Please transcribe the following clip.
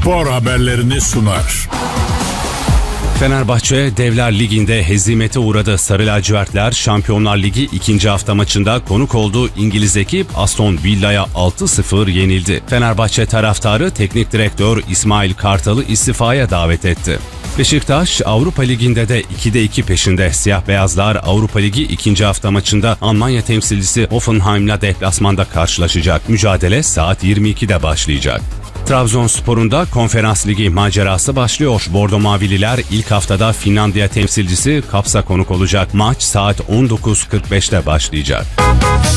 spor haberlerini sunar. Fenerbahçe Devler Ligi'nde hezimete uğradı. Sarı lacivertler Şampiyonlar Ligi 2. hafta maçında konuk olduğu İngiliz ekip Aston Villa'ya 6-0 yenildi. Fenerbahçe taraftarı teknik direktör İsmail Kartal'ı istifaya davet etti. Beşiktaş Avrupa Ligi'nde de 2'de 2 peşinde. Siyah beyazlar Avrupa Ligi 2. hafta maçında Almanya temsilcisi Hoffenheim'la deplasmanda karşılaşacak. Mücadele saat 22'de başlayacak. Trabzonspor'un da Konferans Ligi macerası başlıyor. Bordo Mavililer ilk haftada Finlandiya temsilcisi Kaps'a konuk olacak. Maç saat 19.45'te başlayacak.